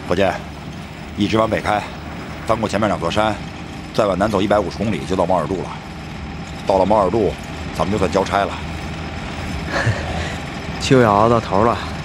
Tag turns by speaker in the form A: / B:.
A: 何健，一直往北开，翻过前面2座山，再往南走150公里就到毛尔渡了。到了毛尔渡，咱们就算交差了。
B: 就要熬到头了。